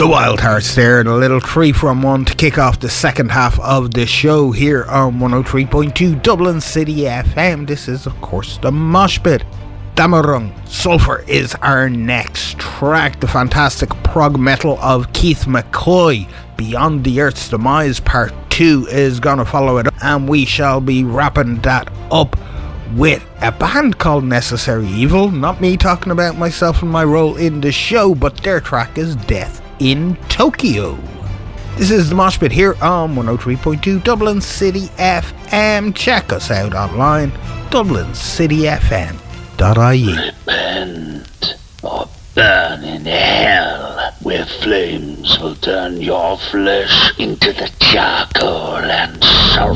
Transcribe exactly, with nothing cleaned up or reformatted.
The Wild Hearts there, and a little three from one to kick off the second half of the show here on one oh three point two Dublin City F M. This is, of course, the Mosh Pit. Damarung Sulphur is our next track. The fantastic prog metal of Keith McCoy, Beyond the Earth's Demise Part two, is going to follow it up, and we shall be wrapping that up with a band called Necessary Evil. Not me talking about myself and my role in the show, but their track is Death in Tokyo. This is the Mosh Pit here on one oh three point two Dublin City F M. Check us out online, dublin city f m dot I E. Repent or burn in hell, where flames will turn your flesh into the charcoal and sorrow.